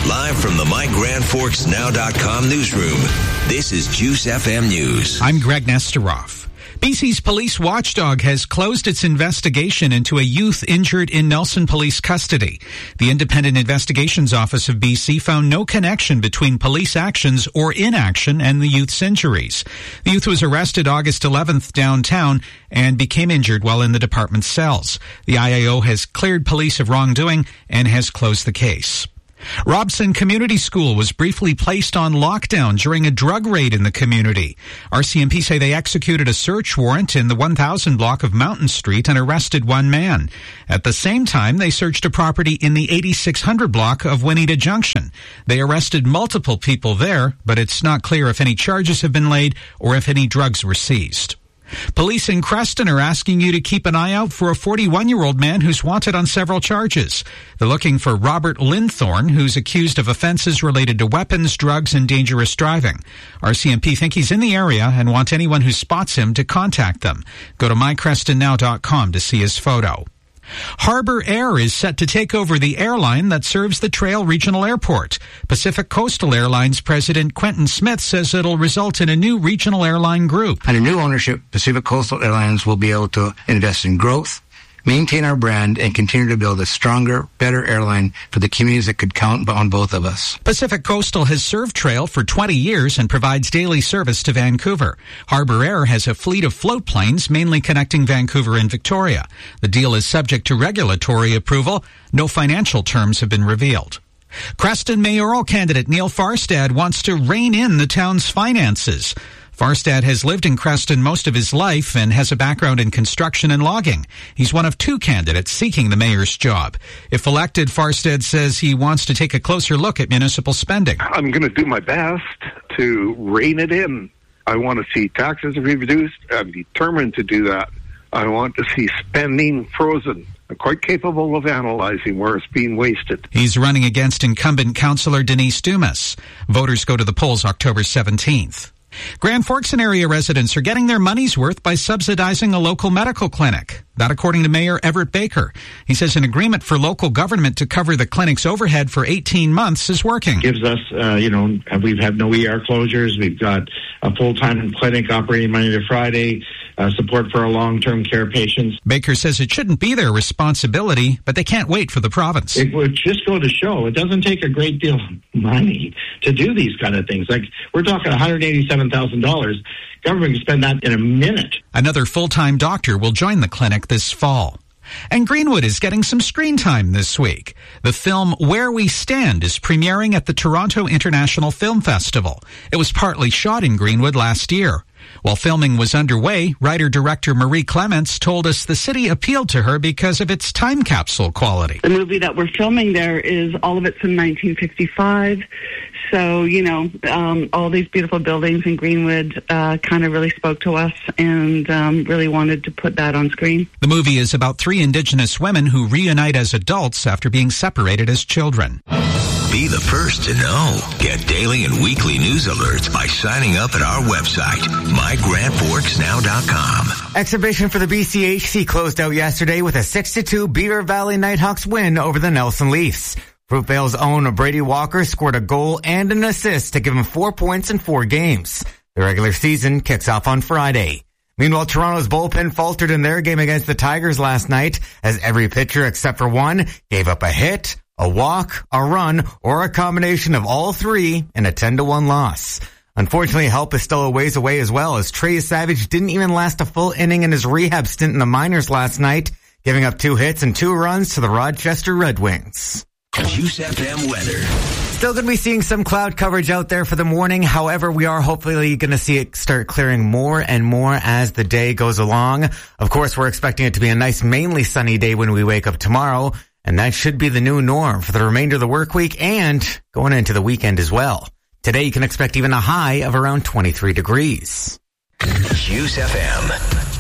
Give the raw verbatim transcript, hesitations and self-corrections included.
Live from the My Grand Forks Now dot com newsroom, this is Juice F M News. I'm Greg Nesteroff. B C's police watchdog has closed its investigation into a youth injured in Nelson police custody. The Independent Investigations Office of B C found no connection between police actions or inaction and the youth's injuries. The youth was arrested August eleventh downtown and became injured while in the department's cells. The I A O has cleared police of wrongdoing and has closed the case. Robson Community School was briefly placed on lockdown during a drug raid in the community. R C M P say they executed a search warrant in the one thousand block of Mountain Street and arrested one man. At the same time, they searched a property in the eighty-six hundred block of Winita Junction. They arrested multiple people there, but it's not clear if any charges have been laid or if any drugs were seized. Police in Creston are asking you to keep an eye out for a forty-one-year-old man who's wanted on several charges. They're looking for Robert Linthorne, who's accused of offenses related to weapons, drugs, and dangerous driving. R C M P think he's in the area and want anyone who spots him to contact them. Go to my creston now dot com to see his photo. Harbour Air is set to take over the airline that serves the Trail Regional Airport. Pacific Coastal Airlines President Quentin Smith says it'll result in a new regional airline group. Under new ownership, Pacific Coastal Airlines will be able to invest in growth, maintain our brand, and continue to build a stronger, better airline for the communities that could count on both of us. Pacific Coastal has served Trail for twenty years and provides daily service to Vancouver. Harbour Air has a fleet of float planes mainly connecting Vancouver and Victoria. The deal is subject to regulatory approval. No financial terms have been revealed. Creston mayoral candidate Neil Farstad wants to rein in the town's finances. Farstad has lived in Creston most of his life and has a background in construction and logging. He's one of two candidates seeking the mayor's job. If elected, Farstad says he wants to take a closer look at municipal spending. I'm going to do my best to rein it in. I want to see taxes reduced. I'm determined to do that. I want to see spending frozen. I'm quite capable of analyzing where it's being wasted. He's running against incumbent councillor Denise Dumas. Voters go to the polls October seventeenth. Grand Forks and area residents are getting their money's worth by subsidizing a local medical clinic. That according to Mayor Everett Baker. He says an agreement for local government to cover the clinic's overhead for eighteen months is working. Gives us, uh, you know, we've had no E R closures. We've got a full-time clinic operating Monday to Friday, uh, support for our long-term care patients. Baker says it shouldn't be their responsibility, but they can't wait for the province. It would just go to show it doesn't take a great deal of money to do these kind of things. Like, we're talking one hundred eighty-seven thousand dollars. Government can spend that in a minute. Another full-time doctor will join the clinic this fall. And Greenwood is getting some screen time this week. The film Where We Stand is premiering at the Toronto International Film Festival. It was partly shot in Greenwood last year. While filming was underway, writer-director Marie Clements told us the city appealed to her because of its time capsule quality. The movie that we're filming there is, all of it's in nineteen fifty-five. So, you know, um, all these beautiful buildings in Greenwood uh, kind of really spoke to us and um, really wanted to put that on screen. The movie is about three Indigenous women who reunite as adults after being separated as children. Be the first to know. Get daily and weekly news alerts by signing up at our website, my grand forks now dot com. Exhibition for the B C H C closed out yesterday with a six to two Beaver Valley Nighthawks win over the Nelson Leafs. Fruitvale's own Brady Walker scored a goal and an assist to give him four points in four games. The regular season kicks off on Friday. Meanwhile, Toronto's bullpen faltered in their game against the Tigers last night as every pitcher except for one gave up a hit, a walk, a run, or a combination of all three in a ten to one loss. Unfortunately, help is still a ways away as well, as Trey Savage didn't even last a full inning in his rehab stint in the minors last night, giving up two hits and two runs to the Rochester Red Wings. Juice F M weather. Still going to be seeing some cloud coverage out there for the morning. However, we are hopefully going to see it start clearing more and more as the day goes along. Of course, we're expecting it to be a nice, mainly sunny day when we wake up tomorrow. And that should be the new norm for the remainder of the work week and going into the weekend as well. Today, you can expect even a high of around twenty-three degrees. Juice F M.